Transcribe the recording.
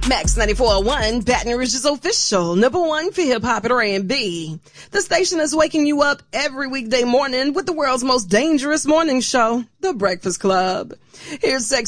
Max 94.1, Baton Rouge's official #1 for hip-hop and R&B. The station is waking you up every weekday morning with the world's most dangerous morning show, The Breakfast Club. Here's